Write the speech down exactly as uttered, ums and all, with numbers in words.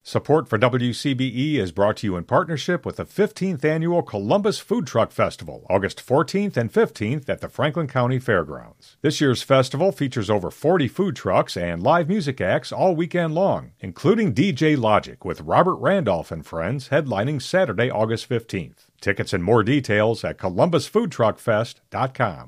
Support for W C B E is brought to you in partnership with the fifteenth Annual Columbus Food Truck Festival, August fourteenth and fifteenth at the Franklin County Fairgrounds. This year's festival features over forty food trucks and live music acts all weekend long, including D J Logic with Robert Randolph and Friends headlining Saturday, August fifteenth. Tickets and more details at columbus food truck fest dot com.